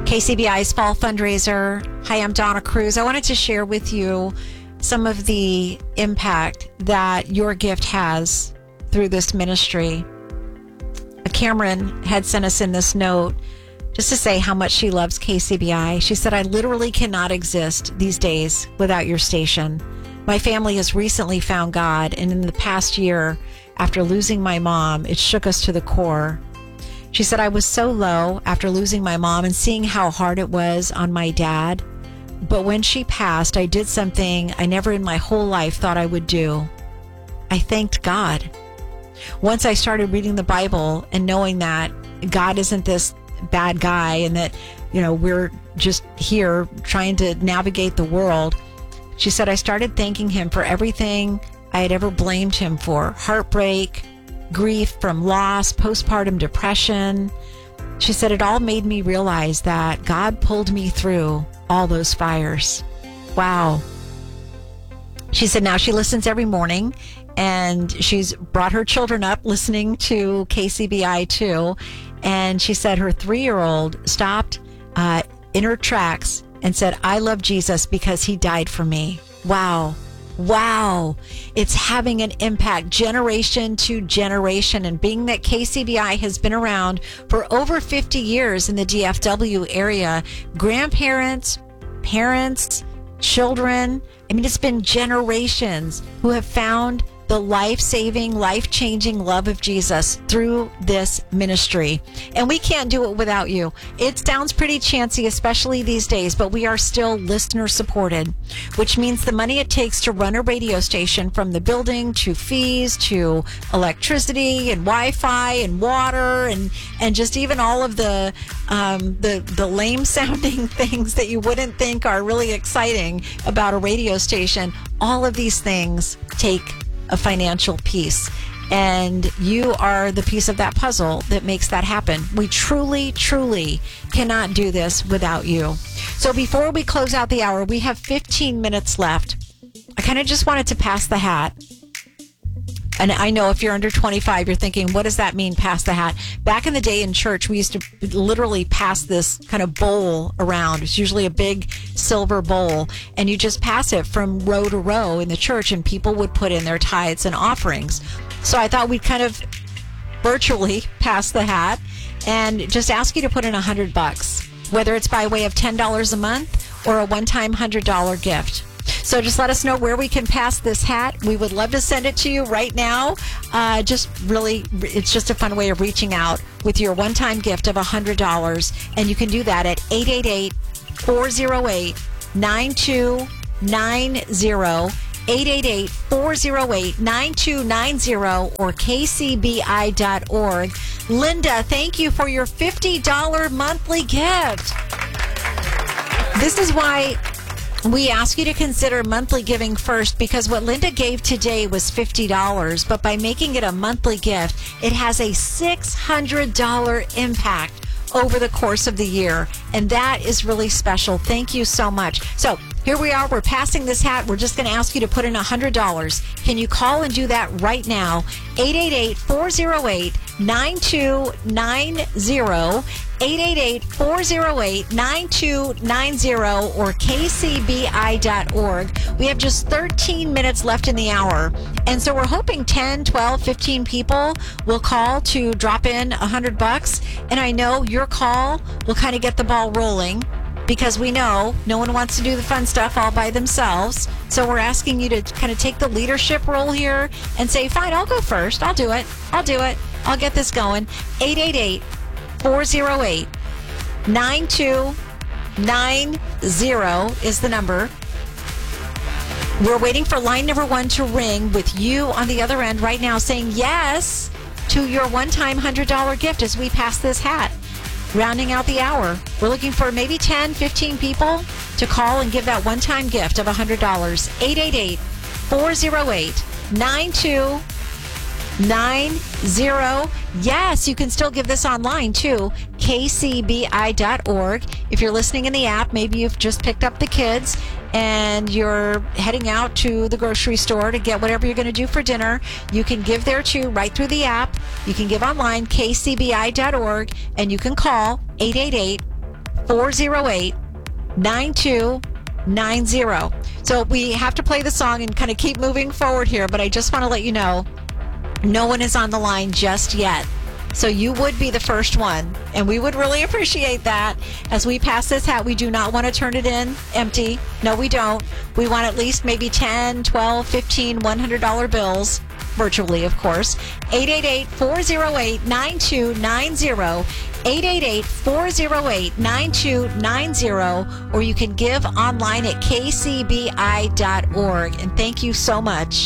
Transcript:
KCBI's fall fundraiser. Hi, I'm Donna Cruz. I wanted to share with you some of the impact that your gift has through this ministry. Cameron had sent us in this note just to say how much she loves KCBI. She said, I literally cannot exist these days without your station. My family has recently found God, and in the past year, after losing my mom, it shook us to the core. She said, I was so low after losing my mom and seeing how hard it was on my dad. But when she passed, I did something I never in my whole life thought I would do. I thanked God. Once I started reading the Bible and knowing that God isn't this bad guy and that, we're just here trying to navigate the world. She said, I started thanking him for everything I had ever blamed him for. Heartbreak, grief from loss, postpartum depression. She said, it all made me realize that God pulled me through all those fires. Wow. She said now she listens every morning, and she's brought her children up listening to KCBI too. And she said her 3-year-old stopped in her tracks and said, I love Jesus because he died for me. Wow. Wow. It's having an impact generation to generation. And being that KCBI has been around for over 50 years in the DFW area, grandparents, parents, children, it's been generations who have found the life-saving, life-changing love of Jesus through this ministry. And we can't do it without you. It sounds pretty chancy, especially these days, but we are still listener-supported, which means the money it takes to run a radio station, from the building to fees to electricity and Wi-Fi and water and just even all of the lame-sounding things that you wouldn't think are really exciting about a radio station. All of these things take a financial piece, and you are the piece of that puzzle that makes that happen. We truly, truly cannot do this without you. So before we close out the hour, we have 15 minutes left. I kind of just wanted to pass the hat. And I know if you're under 25, you're thinking, what does that mean, pass the hat? Back in the day in church, we used to literally pass this kind of bowl around. It's usually a big silver bowl, and you just pass it from row to row in the church, and people would put in their tithes and offerings. So I thought we'd kind of virtually pass the hat and just ask you to put in $100, whether it's by way of $10 a month or a one-time $100 gift. So just let us know where we can pass this hat. We would love to send it to you right now. It's just a fun way of reaching out with your one-time gift of $100. And you can do that at 888-408-9290, 888-408-9290, or kcbi.org. Linda, thank you for your $50 monthly gift. This is why we ask you to consider monthly giving first, because what Linda gave today was $50, but by making it a monthly gift, it has a $600 impact over the course of the year, and that is really special. Thank you so much. So here we are. We're passing this hat. We're just going to ask you to put in $100. Can you call and do that right now? 888-408-9290, 888-408-9290, or kcbi.org. We have just 13 minutes left in the hour. And so we're hoping 10, 12, 15 people will call to drop in $100. And I know your call will kind of get the ball rolling, because we know no one wants to do the fun stuff all by themselves. So we're asking you to kind of take the leadership role here and say, fine, I'll go first. I'll do it. I'll get this going. 888-408-9290 is the number. We're waiting for line number 1 to ring with you on the other end right now saying yes to your one-time $100 gift as we pass this hat. Rounding out the hour, we're looking for maybe 10, 15 people to call and give that one-time gift of $100. 888-408-9290. Yes, you can still give this online too, kcbi.org. If you're listening in the app, maybe you've just picked up the kids and you're heading out to the grocery store to get whatever you're going to do for dinner. You can give there too, right through the app. You can give online, kcbi.org, and you can call 888 408 9290. So we have to play the song and kind of keep moving forward here, but I just want to let you know no one is on the line just yet. So you would be the first one, and we would really appreciate that. As we pass this hat, we do not want to turn it in empty. No, we don't. We want at least maybe 10, 12, 15, $100 bills, virtually, of course. 888-408-9290. 888-408-9290, or you can give online at kcbi.org. And thank you so much.